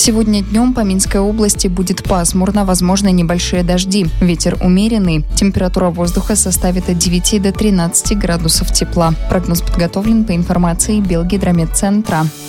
Сегодня днем по Минской области будет пасмурно, возможны небольшие дожди. Ветер умеренный. Температура воздуха составит от 9 до 13 градусов тепла. Прогноз подготовлен по информации Белгидрометцентра.